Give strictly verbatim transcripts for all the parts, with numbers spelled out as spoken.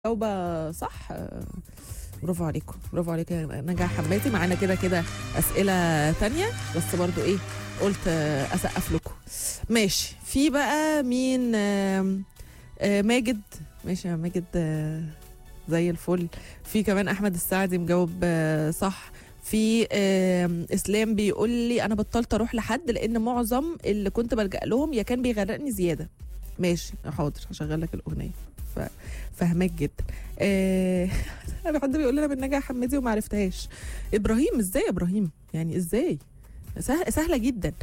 جاوبة صح. برافو عليكم، برافو عليك يا نجاح حماتي. معانا كده كده أسئلة تانية بس برضو إيه قلت أسقف لكم. ماشي، في بقى مين؟ آم، آه، ماجد. ماشي يا ماجد، آه، زي الفل. في كمان أحمد السعدي مجاوب آه، صح. في آم، اسلام بيقول لي انا بطلت اروح لحد لان معظم اللي كنت بلجأ لهم يا كان بيغرقني زياده. ماشي حاضر، هشغل لك الاغنيه. ف... فهماك جدا. آه... حد بيقول لنا بالنجاح حمادي وما عرفتهاش. ابراهيم، ازاي يا ابراهيم؟ يعني ازاي؟ سهل سهله جدا.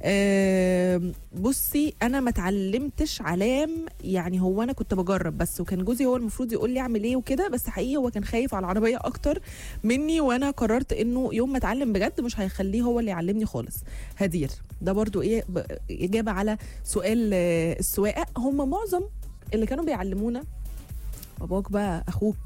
آه بصي، انا ما اتعلمتش علام، يعني هو انا كنت بجرب بس، وكان جوزي هو المفروض يقول لي اعمل ايه وكده، بس حقيقي هو كان خايف على العربيه اكتر مني، وانا قررت انه يوم ما اتعلم بجد مش هيخليه هو اللي يعلمني خالص. هدير، ده برضو ايه ب- اجابه على سؤال آه، السواقه. هم معظم اللي كانوا بيعلمونا، باباك بقى، اخوك،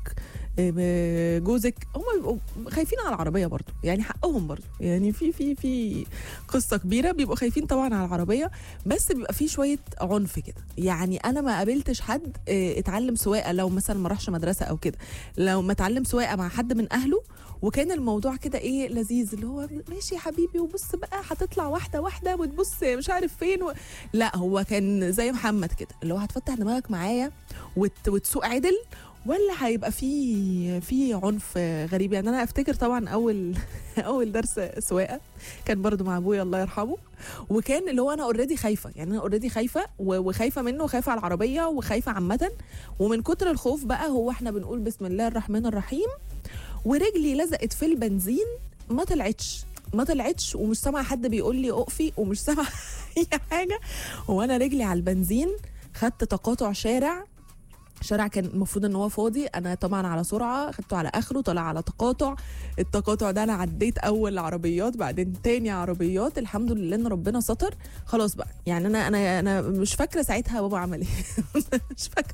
آه، جوزك، هم بيبقوا خايفين على العربيه برضو، يعني حقهم برضو، يعني في في في قصه كبيره، بيبقوا خايفين طبعا على العربيه، بس بيبقى في شويه عنف كده. يعني انا ما قابلتش حد آه، اتعلم سواقه، لو مثلا ما راحش مدرسه او كده، لو ما اتعلم سواقه مع حد من اهله وكان الموضوع كده ايه لذيذ، اللي هو ماشي يا حبيبي وبص بقى هتطلع واحده واحده وتبص مش عارف فين و... لا، هو كان زي محمد كده، اللي هو هتفتح دماغك معايا وت... وتسوق عدل، ولا هيبقى في في عنف غريب. يعني انا افتكر طبعا اول اول درس سواقه كان برضو مع ابويا الله يرحمه، وكان اللي هو انا اوريدي خايفه، يعني انا اوريدي خايفه و- وخايفه منه وخايفه على العربيه وخايفه عامه. ومن كتر الخوف بقى، هو احنا بنقول بسم الله الرحمن الرحيم، ورجلي لزقت في البنزين، ما طلعتش ما طلعتش ومش سامعه حد بيقول لي اقفي، ومش سامعه اي حاجه، وانا رجلي على البنزين. خدت تقاطع شارع، شارع كان المفروض ان هو فاضي، انا طبعا على سرعه خدته على اخره، طلع على تقاطع. التقاطع ده انا عديت اول عربيات، بعدين تاني عربيات، الحمد لله ان ربنا ستر. خلاص بقى، يعني انا انا انا مش فاكره ساعتها بابا عمل ايه. مش فاكره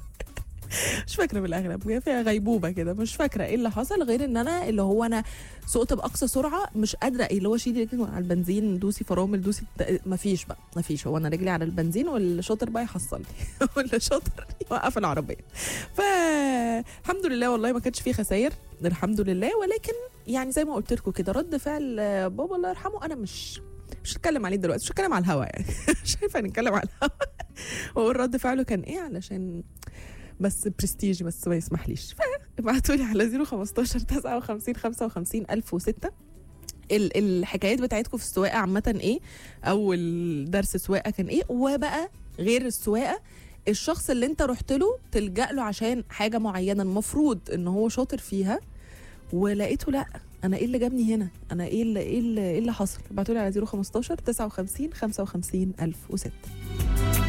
مش فاكره بالاغلب، فيها غيبوبه كده، مش فاكره ايه اللي حصل، غير ان انا اللي هو انا سقت باقصى سرعه، مش قادره ايه اللي هو شيلي رجلي على البنزين، دوسي فرامل، دوسي الت- مفيش بقى مفيش، هو انا رجلي على البنزين، والشاطر بقى يحصلني واللي شاطر يوقف العربيه. فالحمد لله والله ما كانش فيه خسائر، الحمد لله. ولكن يعني زي ما قلت لكم كده، رد فعل آه، بابا الله يرحمه انا مش مش هتكلم عليه دلوقتي، مش هتكلم على الهوا يعني. مش هينفع نتكلم على الهوا. هو الرد فعله كان ايه، علشان بس برستيج، بس ما يسمحليش. فابعتوا لي على صفر خمستاشر تسعة وخمسين خمسة وخمسين ألف وستة ال- الحكايات بتاعتكم في السواقه عامه ايه، اول درس سواقه كان ايه، وبقى غير السواقه الشخص اللي انت رحت له تلجأ له عشان حاجه معينه المفروض ان هو شاطر فيها، ولقيته لا، انا ايه اللي جابني هنا، انا ايه اللي ايه اللي, إيه اللي حصل. ابعتوا لي على صفر خمستاشر تسعة وخمسين خمسة وخمسين ألف وستة.